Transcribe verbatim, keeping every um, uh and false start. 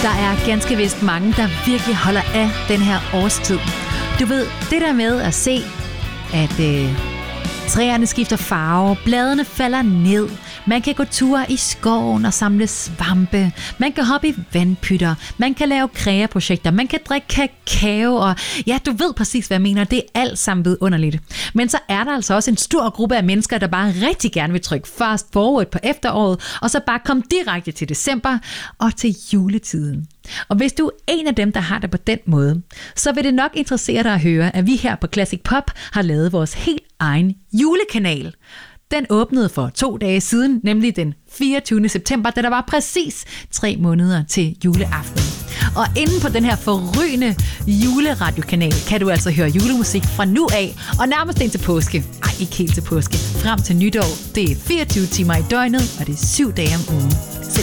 Der er ganske vist mange, der virkelig holder af den her årstid. Du ved, det der med at se, at øh, træerne skifter farve, bladene falder ned, man kan gå ture i skoven og samle svampe, man kan hoppe i vandpytter, man kan lave kreaprojekter, man kan drikke kakao, og ja, du ved præcis, hvad jeg mener, det er alt sammen vidunderligt. Men så er der altså også en stor gruppe af mennesker, der bare rigtig gerne vil trykke fast forward på efteråret, og så bare komme direkte til december og til juletiden. Og hvis du er en af dem, der har det på den måde, så vil det nok interessere dig at høre, at vi her på Classic Pop har lavet vores helt egen julekanal. Den åbnede for to dage siden, nemlig den fireogtyvende september, da der var præcis tre måneder til juleaften. Og inden på den her forrygende juleradiokanal kan du altså høre julemusik fra nu af, og nærmest ind til påske. Ej, ikke helt til påske. Frem til nytår. Det er fireogtyve timer i døgnet, og det er syv dage om ugen.